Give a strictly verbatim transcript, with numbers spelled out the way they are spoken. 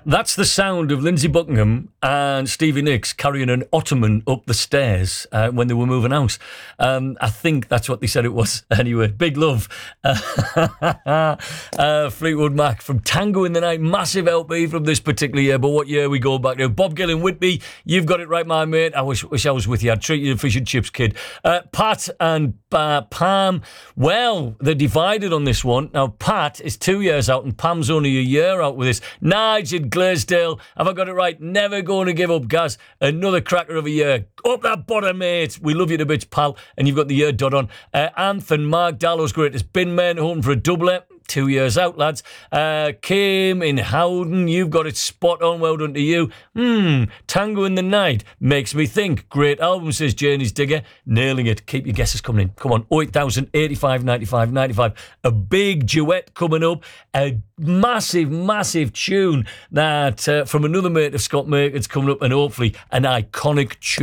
That's the sound of Lindsey Buckingham and Stevie Nicks carrying an ottoman up the stairs uh, when they were moving out. Um, I think that's what they said it was. Anyway, big love. Uh, uh, Fleetwood Mac from Tango in the Night. Massive L P from this particular year, but what year we go back to? Bob Gillen Whitby, you've got it right, my mate. I wish, wish I was with you. I'd treat you to fish and chips, kid. Uh, Pat and uh, Pam, well, they're divided on this one. Now, Pat is two years out and Pam's only a year out with this. Nigel Glaisdale, have I got it right? Never going to give up, Gaz. Another cracker of a year. Up that bottom, mate. We love you to bits, pal. And you've got the year dot on. Uh, Anthony, Mark Dallow's greatest bin men home for a doublet. Two years out, lads. Uh, Kim in Howden, you've got it spot on. Well done to you. Hmm, Tango in the Night makes me think. Great album, says Janie's Digger. Nailing it. Keep your guesses coming in. Come on, oh eight thousand, eighty-five, ninety-five, ninety-five. A big duet coming up. A massive, massive tune that uh, from another mate of Scott Merkin's coming up, and hopefully an iconic tune.